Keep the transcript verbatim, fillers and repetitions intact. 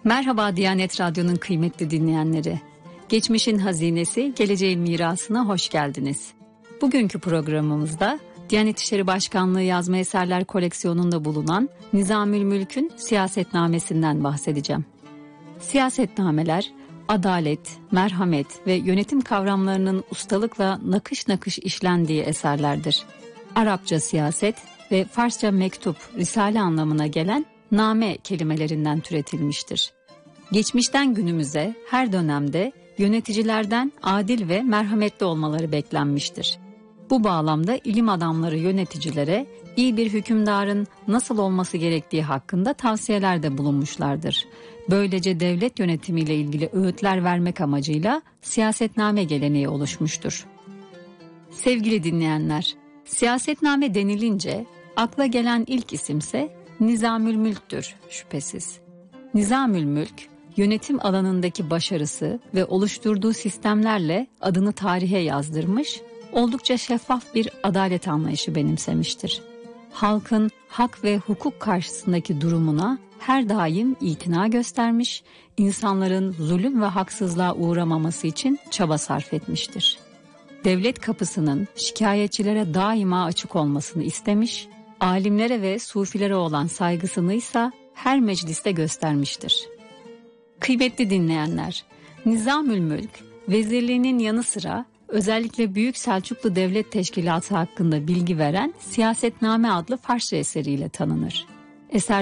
Merhaba Diyanet Radyo'nun kıymetli dinleyenleri. Geçmişin hazinesi, geleceğin mirasına hoş geldiniz. Bugünkü programımızda Diyanet İşleri Başkanlığı yazma eserler koleksiyonunda bulunan Nizamül Mülk'ün siyasetnamesinden bahsedeceğim. Siyasetnameler, adalet, merhamet ve yönetim kavramlarının ustalıkla nakış nakış işlendiği eserlerdir. Arapça siyaset ve Farsça mektup, risale anlamına gelen name kelimelerinden türetilmiştir. Geçmişten günümüze her dönemde yöneticilerden adil ve merhametli olmaları beklenmiştir. Bu bağlamda ilim adamları yöneticilere iyi bir hükümdarın nasıl olması gerektiği hakkında tavsiyelerde bulunmuşlardır. Böylece devlet yönetimiyle ilgili öğütler vermek amacıyla siyasetname geleneği oluşmuştur. Sevgili dinleyenler, siyasetname denilince akla gelen ilk isimse Nizamül Mülk'tür şüphesiz. Nizamül Mülk, yönetim alanındaki başarısı ve oluşturduğu sistemlerle adını tarihe yazdırmış, oldukça şeffaf bir adalet anlayışı benimsemiştir. Halkın hak ve hukuk karşısındaki durumuna her daim itina göstermiş, insanların zulüm ve haksızlığa uğramaması için çaba sarf etmiştir. Devlet kapısının şikayetçilere daima açık olmasını istemiş, alimlere ve sufilere olan saygısını ise her mecliste göstermiştir. Kıymetli dinleyenler, Nizamül Mülk, vezirliğinin yanı sıra özellikle Büyük Selçuklu Devlet Teşkilatı hakkında bilgi veren Siyasetname adlı Farsça eseriyle tanınır. Eser